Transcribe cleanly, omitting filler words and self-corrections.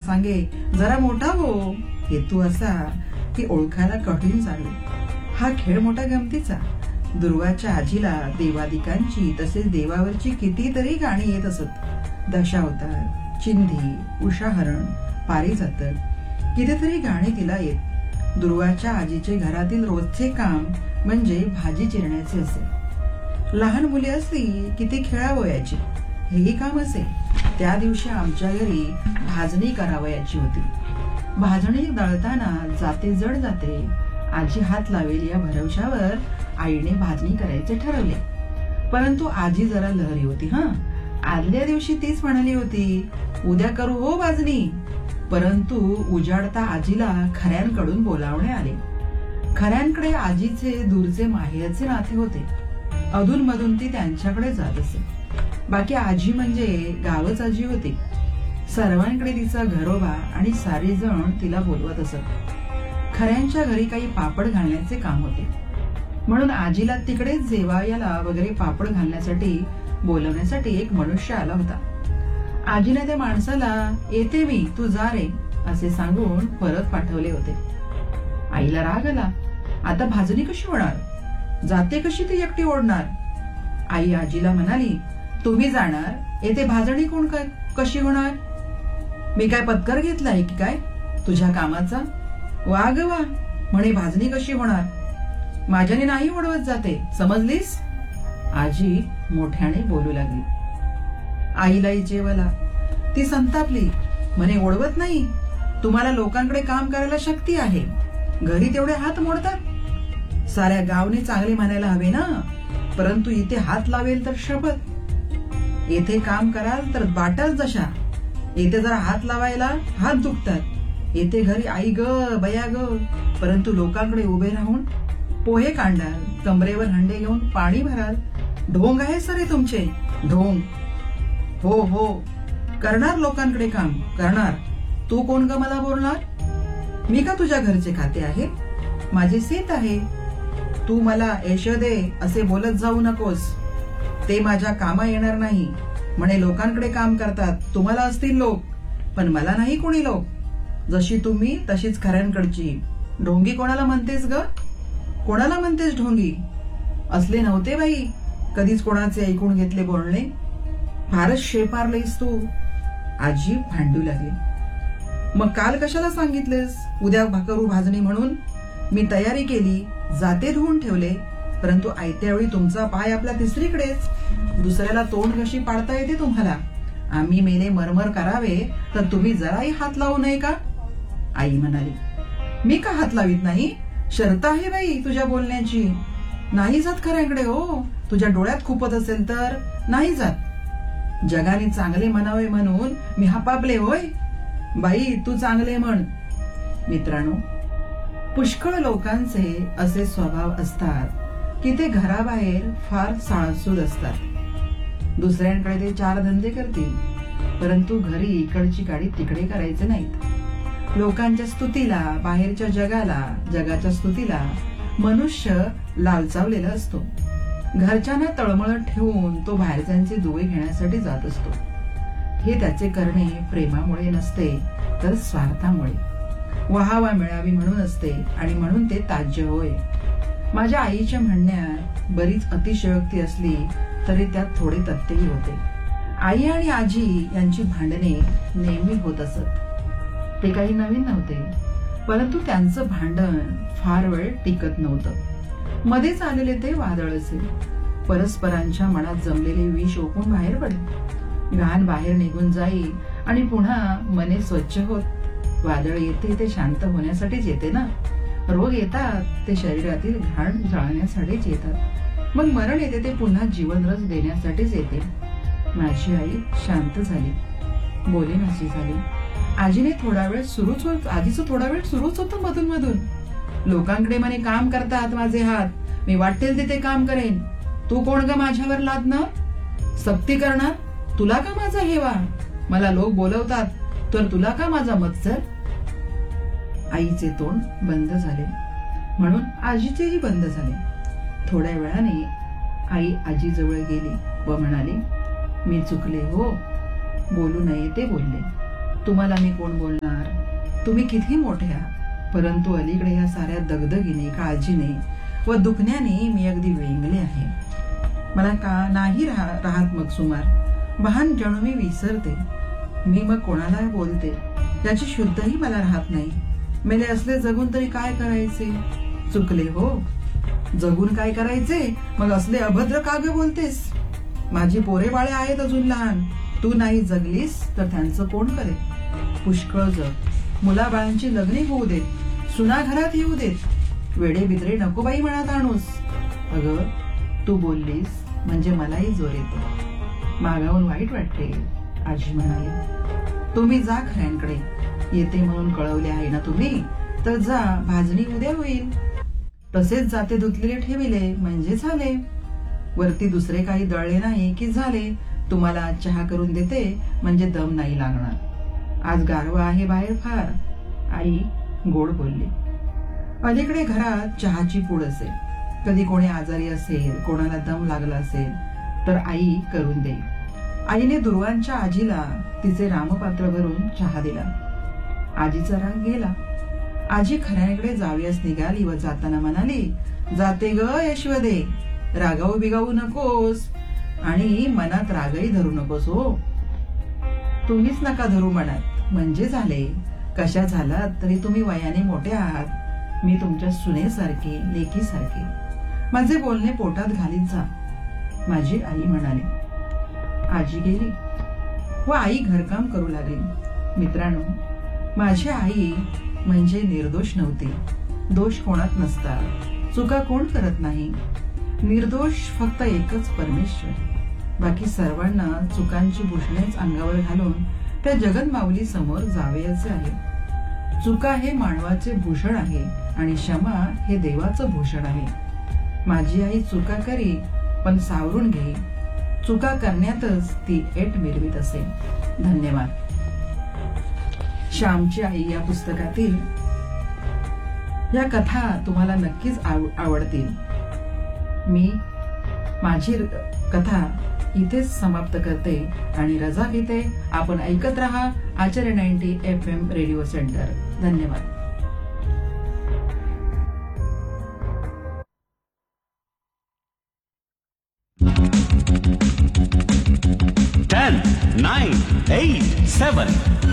सांगे जरा मोठा हो. हेतू असा की ओळखायला कठीण जावे. हा खेळ मोठा गमतीचा. दुर्वाच्या आजीला देवादिकांची तसेच देवावरची कितीतरी गाणी येत असत. दशावतार, चिंधी, उषाहरण, पारिजातक कितीतरी गाणी तिला येत. दुर्वाच्या आजीचे घरातील रोजचे काम म्हणजे भाजी चिरण्याचे असे. लहान मुले असली की ती खेळावयाची, हेही काम असे. त्या दिवशी आमच्या घरी भाजणी करावयाची होती. भाजणी दळताना जाते जड जाते, आजी हात लावेल या भरवशावर आईने भाजणी करायचे ठरवले. परंतु आजी जरा लहरी होती. आदल्या दिवशी तीच म्हणाली होती, उद्या करू हो भाजणी. परंतु उजाडता आजीला खऱ्यांकडून बोलावणे आले. खऱ्यांकडे आजीचे दूरचे माहेरचे नाते होते. अधून मधून ती त्यांच्याकडे जात असे. बाकी आजी म्हणजे गावच आजी होती. सर्वांकडे तिचा घरोबा आणि सारी जण तिला बोलवत असत. खऱ्यांच्या घरी काही पापड घालण्याचे काम होते, म्हणून आजीला तिकडेच जेवायला वगैरे पापड घालण्यासाठी बोलवण्यासाठी एक मनुष्य आला होता. आजीने त्या माणसाला येते मी, तू जा रे असे सांगून परत पाठवले होते. आईला राग आला. आता भाजणी कशी होणार? जाते कशी ती एकटी ओढणार? आई आजीला म्हणाली, तुम्ही जाणार, येथे भाजणी कोण कशी होणार? मी काय पत्कर घेतलाय की काय तुझ्या कामाचा? वा ग वा, म्हणे भाजणी कशी होणार? माझ्याने नाही ओढवत जाते, समजलीस? आजी मोठ्याने बोलू लागली. आईलाही जेवला. ती संतापली, म्हणे ओढवत नाही. तुम्हाला लोकांकडे काम करायला शक्ती आहे, घरी तेवढे हात मोडतात. साऱ्या गावने चांगले म्हणायला हवे ना, परंतु इथे हात लावेल तर शपथ. येथे काम कराल तर बाटाल जशा. येथे जरा हात लावायला हात दुखतात. येथे घरी आई ग बया ग, परंतु लोकांकडे उभे राहून पोहे काढाल, कमरेवर हंडे घेऊन पाणी भराल. ढोंग आहे सरे तुमचे, ढोंग. हो हो, करणार लोकांकडे काम करणार. तू कोण ग मला बोलणार? मी का तुझ्या घरचे खाते आहे? माझे सेत आहे. तू मला यशोदे असे बोलत जाऊ नकोस. ते माझ्या कामा येणार नाही. म्हणे लोकांकडे काम करतात, तुम्हाला असतील लोक, पण मला नाही कोणी लोक. जशी तुम्ही तशीच खऱ्यांकडची. ढोंगी कोणाला म्हणतेस ग? कोणाला म्हणतेस ढोंगी? असले नव्हते बाई कधीच कोणाचे ऐकून घेतले बोलणे. फारच शेपारलेस तू. आजी भांडू लागली. मग काल कशाला सांगितलेस उद्या करू भाजणी म्हणून? मी तयारी केली, जाते धुवून ठेवले, परंतु आयत्या वेळी तुमचा पाय आपल्या तिसरीकडेच. दुसऱ्याला तोंड कशी पाडता येते तुम्हाला? आम्ही मेले मरमर करावे तर तुम्ही जराही हात लावू नये का? आई म्हणाली, मी का हात लावित नाही? शर्त आहे बाई तुझ्या बोलण्याची. नाही जात खऱ्यांकडे हो. तुझ्या डोळ्यात खुपत असेल तर नाही जात. जगाने चांगले म्हणावे म्हणून मी हापापले होय? बाई तू चांगले म्हण. मित्रांनो, पुष्कळ लोकांचे असे स्वभाव असतात की ते घराबाहेर फार साळसूद असतात. दुसऱ्यांकडे ते चार धंदे करतील, परंतु घरी इकडची गाडी तिकडे करायचे नाहीत. लोकांच्या स्तुतीला, बाहेरच्या जगाला, जगाच्या स्तुतीला मनुष्य लालचावलेला असतो. घरच्यांना तळमळत ठेवून तो बाहेरच्यांचे दुवे घेण्यासाठी जात असतो. हे त्याचे करणे प्रेमामुळे नसते तर स्वार्थामुळे, वाहवा मिळावी म्हणून असते, आणि म्हणून ते ताज्य होय. माझ्या आईच्या म्हणण्यात बरीच अतिशयोक्ती असली तरी त्यात थोडे तथ्यही होते. आई आणि आजी यांची भांडणे नेहमी होत असत. ते काही नवीन नव्हते, परंतु त्यांचं भांडण फार वेळ टिकत नव्हतं. मध्येच आलेले ते वादळ असेल. परस्परांच्या मनात जमलेले विष ओकून बाहेर पडले. घाण बाहेर निघून जाईल आणि पुन्हा मने स्वच्छ होत. वादळ येते ते शांत होण्यासाठीच येते ना. रोग येतात ते शरीरातील घाण जाळण्यासाठीच येतात. मग मरण येते ते पुन्हा जीवनरस देण्यासाठीच येते. माझी आई शांत झाली, बोलेनाशी झाली. आजीने थोडा वेळ सुरूच होत आजीचं थोडा वेळ सुरूच होतं मधून मधून. लोकांकडे म्हणे काम करतात माझे हात, मी वाटेल तिथे काम करेन. तू कोण ग माझ्यावर लादणार? सक्ती करणार? तुला का माझा हेवा? मला लोक बोलवतात तर तुला का माझा मत्सर? आईचे तोंड बंद झाले, म्हणून आजीचेही बंद झाले. थोड्या वेळाने आई आजीजवळ गेली व म्हणाली, मी चुकले हो, बोलू नये ते बोलले. तुम्हाला मी कोण बोलणार? तुम्ही किती मोठे आहात, परंतु अलीकडे या साऱ्या दगदगीने, काळजीने व दुखण्याने मी अगदी वेंगले आहे. मला का नाही राहत मग सुमार. भान जणू मी विसरते. मी मग कोणाला बोलते याची शुद्धही मला राहत नाही. मेले असले जगून तरी काय करायचे. चुकले हो, जगून काय करायचे, मग असले अभद्र का ग बोलतेस. माझी पोरे बाळे आहेत अजून लहान. तू नाही जगलीस तर त्यांचं कोण करेल. पुष्कळ जग, मुलाबाळांची लग्ने होऊ देत, सुना घरात येऊ देत. वेडे बिद्रे नको बाई मनात आणूस. अगं तू बोललीस म्हणजे मलाही जोर येतो. मागावून वाईट वाटते. आजी म्हणाली, तुम्ही जा खऱ्यांकडे. येते म्हणून कळवले आहे ना तुम्ही, तर जा, भाजणी उद्या होईल. तसेच जाते धुतलेले ठेविले म्हणजे झाले. वरती दुसरे काही दळले नाही की झाले. तुम्हाला चहा करून देते म्हणजे दम नाही लागणार. आज गारवा आहे बाहेर फार. आई गोड बोलली. अलीकडे घरात चहाची पूड असेल. कधी कोणी आजारी असेल, कोणाला दम लागला असेल तर आई करून देईल. आईने दुर्वांच्या आजीला तिचे रामपात्र भरून चहा दिला. आजीचा राग गेला. आजी खऱ्याकडे जाऊयास निघाली व जाताना म्हणाली, जाते ग यशवदे, रागावू बिगावू नकोस आणि मनात रागही धरू नकोस हो. तुम्हीच नका धरू मनात म्हणजे झाले. कशा झालात तरी तुम्ही वयाने मोठे आहात. मी तुमच्या सुनेसारखे, लेकीसारखे. माझे बोलणे पोटात घालीत जा, माझी आई म्हणाली. आजी गेली व आई घरकाम करू लागली. मित्रांनो, माझी आई म्हणजे निर्दोष नव्हती. दोष कोणात नसता, चुका कोण करत नाही. निर्दोष फक्त एकच परमेश्वर. बाकी सर्वांना चुकांची भूषणेच अंगावर घालून त्या जगन्माऊली समोर जावयाचे आहे. चुका हे मानवाचे भूषण आहे आणि क्षमा हे देवाचं भूषण आहे. माझी आई चुका करी पण सावरून घे. चुका करण्यातच ती एट मिरवीत असे. धन्यवाद. श्यामची आई या पुस्तकातील या कथा तुम्हाला नक्कीच आवडतील. मी माझी कथा इथेच समाप्त करते आणि रजा घेते. आपण ऐकत रहा आचार्य 90 FM रेडिओ सेंटर. धन्यवाद. 10, 9, 8, 7